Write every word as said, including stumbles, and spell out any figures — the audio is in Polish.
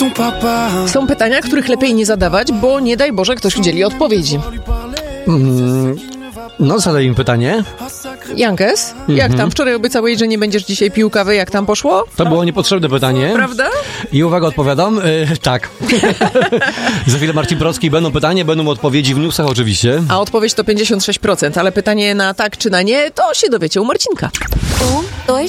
Są pytania, których lepiej nie zadawać, bo nie daj Boże ktoś udzieli odpowiedzi. Mm, no, zadaj im pytanie. Jankes, Mhm. jak tam? Wczoraj obiecałeś, że nie będziesz dzisiaj pił kawy, jak tam poszło? To było niepotrzebne pytanie. Prawda? I uwaga, odpowiadam. Yy, tak. Za chwilę Marcin Procki. Będą pytania, będą odpowiedzi w newsach oczywiście. A odpowiedź to pięćdziesiąt sześć procent, ale pytanie na tak czy na nie, to się dowiecie u Marcinka. Um, dois,